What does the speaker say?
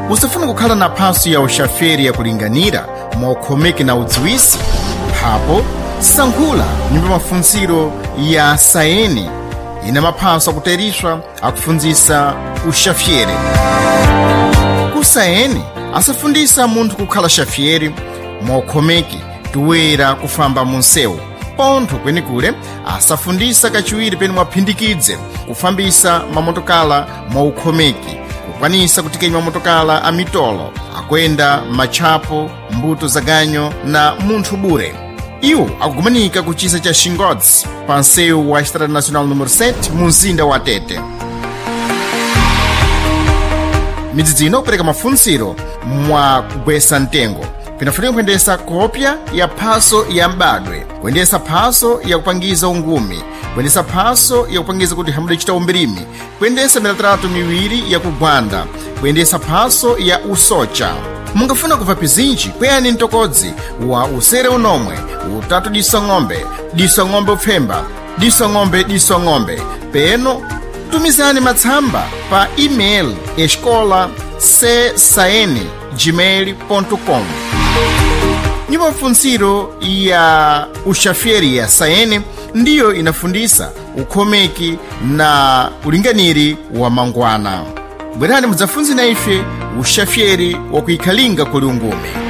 usafuna kukhala na phaso ya uxaferi ya kulinganira maukhomeki na udziwisi? Hapo sankhula nyumba mafunziro ya saeni ina maphaso akuteriswa akufunzisa uxafyere. Ku saeni asafundisa munthu kukhala xafyeri maukhomeki tuwera kufamba munsewu. Pontho kwenikule asafundisa kachiwiri pene mwaphindikidze kufambisa mamotokala mwaukhomeki, kukwanisa kutikenya mamotokala a mitolo akwenda machapo, mbuto za ganyo na munthu bure. Iwo akugumanika ku chisa cha Xingodzi pa nsewu wa Estrada Nacional número 7 mu mzinda wa Tete. Midzidzino kupereka mafunziro mwa kugwesa ntengo pinafunika kuyendesa kopya ya phaso ya mbadwe, kuyendesa phaso ya kupangiza ungumi, kuyendesa phaso ya kupangiza kuti hamude chita umbirimi, kuyendesa milatrato miwiri ya kugwanda, kuyendesa phaso ya usocha. Mungafuna kuva pizinji kweyani ntokodzi wa usere unomwe utatu diso ng'ombe upfemba, diso ng'ombe peno tumizani matsamba pa email escola csaene@gmail.com. Nyumba mafunziro ya uxafyeri ya saene ndiyo inafundisa ukhomeki na ulinganiri wa mangwana. Bwerani mudzafunzi na ife uxafyeri wa kuikhalinga kuli ungumi.